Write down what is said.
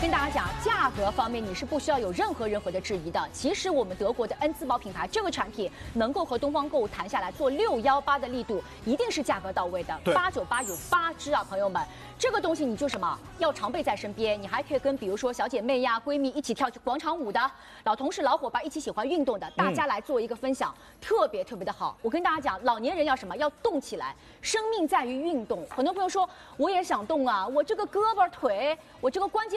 跟大家讲，价格方面你是不需要有任何的质疑的。其实我们德国的恩兹堡品牌这个产品能够和东方购物谈下来做618的力度，一定是价格到位的。898有8支啊，朋友们，这个东西你就什么要常备在身边，你还可以跟比如说小姐妹呀、闺蜜一起跳广场舞的，老同事、老伙伴一起喜欢运动的，大家来做一个分享，特别的好。我跟大家讲，老年人要什么？要动起来，生命在于运动。很多朋友说我也想动啊，我这个胳膊腿，我这个关节。